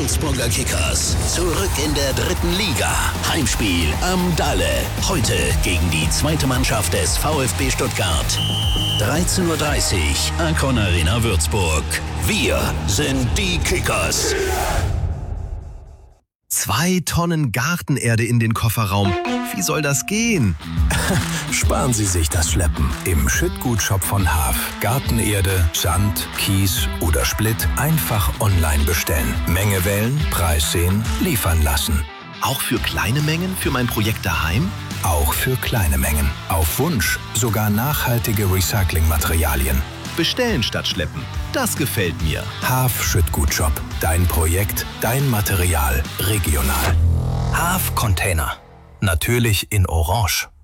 Würzburger Kickers. Zurück in der 3. Liga. Heimspiel am Dalle. Heute gegen die 2. Mannschaft des VfB Stuttgart. 13:30 Uhr, Akron Arena Würzburg. Wir sind die Kickers. 2 Tonnen Gartenerde in den Kofferraum. Wie soll das gehen? Sparen Sie sich das Schleppen. Im Schüttgutshop von Haaf. Gartenerde, Sand, Kies oder Splitt einfach online bestellen. Menge wählen, Preis sehen, liefern lassen. Auch für kleine Mengen für mein Projekt daheim? Auch für kleine Mengen. Auf Wunsch sogar nachhaltige Recyclingmaterialien. Bestellen statt schleppen. Das gefällt mir. Haaf Schüttgutshop. Dein Projekt, dein Material, regional. Haaf Container. Natürlich in Orange.